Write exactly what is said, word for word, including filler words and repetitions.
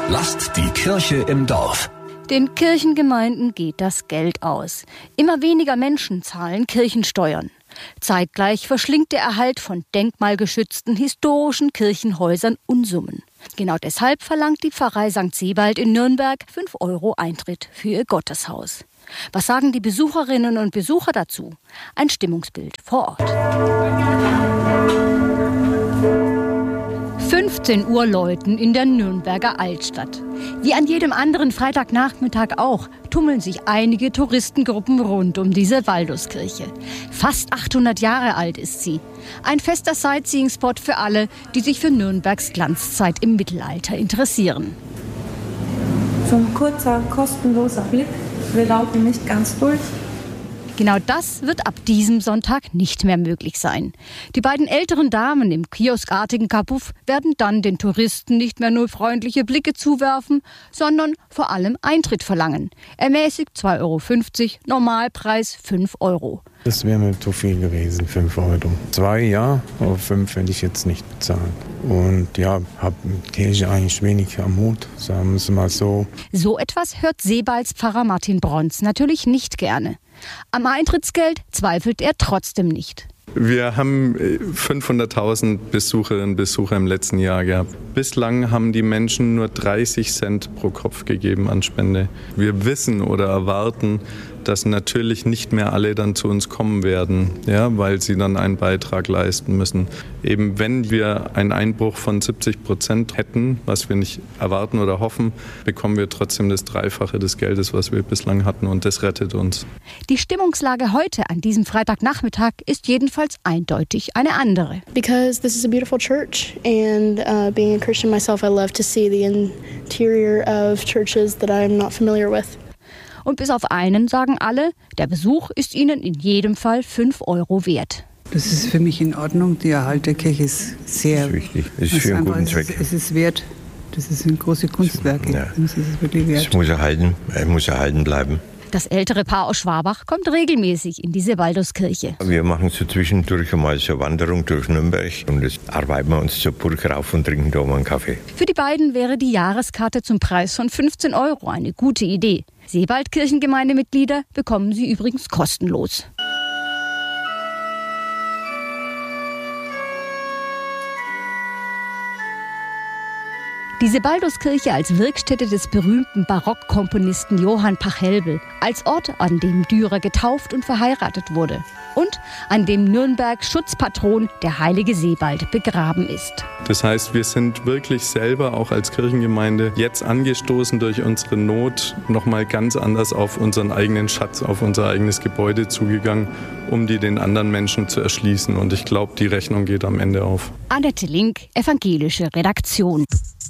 Lasst die Kirche im Dorf. Den Kirchengemeinden geht das Geld aus. Immer weniger Menschen zahlen Kirchensteuern. Zeitgleich verschlingt der Erhalt von denkmalgeschützten historischen Kirchenhäusern Unsummen. Genau deshalb verlangt die Pfarrei Sankt Sebald in Nürnberg fünf Euro Eintritt für ihr Gotteshaus. Was sagen die Besucherinnen und Besucher dazu? Ein Stimmungsbild vor Ort. fünfzehn Uhr läuten in der Nürnberger Altstadt. Wie an jedem anderen Freitagnachmittag auch tummeln sich einige Touristengruppen rund um diese Walduskirche. Fast achthundert Jahre alt ist sie. Ein fester Sightseeing-Spot für alle, die sich für Nürnbergs Glanzzeit im Mittelalter interessieren. So ein kurzer, kostenloser Blick. Wir laufen nicht ganz durch. Genau das wird ab diesem Sonntag nicht mehr möglich sein. Die beiden älteren Damen im kioskartigen Kabuff werden dann den Touristen nicht mehr nur freundliche Blicke zuwerfen, sondern vor allem Eintritt verlangen. Ermäßigt zwei Euro fünfzig, Normalpreis fünf Euro. Das wäre mir zu viel gewesen, fünf Euro. Zwei, ja, aber fünf werde ich jetzt nicht bezahlen. Und ja, habe mit Kirche eigentlich wenig am Hut, sagen wir es mal so. So etwas hört Sebalds Pfarrer Martin Bronz natürlich nicht gerne. Am Eintrittsgeld zweifelt er trotzdem nicht. Wir haben fünfhunderttausend Besucherinnen und Besucher im letzten Jahr gehabt. Bislang haben die Menschen nur dreißig Cent pro Kopf gegeben an Spende. Wir wissen oder erwarten, dass natürlich nicht mehr alle dann zu uns kommen werden, ja, weil sie dann einen Beitrag leisten müssen. Eben wenn wir einen Einbruch von siebzig Prozent hätten, was wir nicht erwarten oder hoffen, bekommen wir trotzdem das Dreifache des Geldes, was wir bislang hatten, und das rettet uns. Die Stimmungslage heute an diesem Freitagnachmittag ist jedenfalls eindeutig eine andere. Because this is a beautiful church and uh, being a Christian myself, I love to see the interior of churches that I'm not familiar with. Und bis auf einen sagen alle, der Besuch ist ihnen in jedem Fall fünf Euro wert. Das ist für mich in Ordnung. Der Erhalt der Kirche ist sehr das ist wichtig. Das ist für einen guten Zweck. Es ist, es ist wert. Das sind große Kunstwerke. Ja. Das ist wirklich wert. Es muss erhalten, es muss erhalten bleiben. Das ältere Paar aus Schwabach kommt regelmäßig in diese Walduskirche. Wir machen so zwischendurch einmal so Wanderung durch Nürnberg und das arbeiten wir uns zur Burg rauf und trinken da mal einen Kaffee. Für die beiden wäre die Jahreskarte zum Preis von fünfzehn Euro eine gute Idee. Sebald-Kirchengemeindemitglieder bekommen sie übrigens kostenlos. Die Sebalduskirche als Wirkstätte des berühmten Barockkomponisten Johann Pachelbel, als Ort, an dem Dürer getauft und verheiratet wurde und an dem Nürnbergs Schutzpatron, der heilige Sebald, begraben ist. Das heißt, wir sind wirklich selber auch als Kirchengemeinde jetzt angestoßen durch unsere Not nochmal ganz anders auf unseren eigenen Schatz, auf unser eigenes Gebäude zugegangen, um die den anderen Menschen zu erschließen. Und ich glaube, die Rechnung geht am Ende auf. Annette Link, evangelische Redaktion.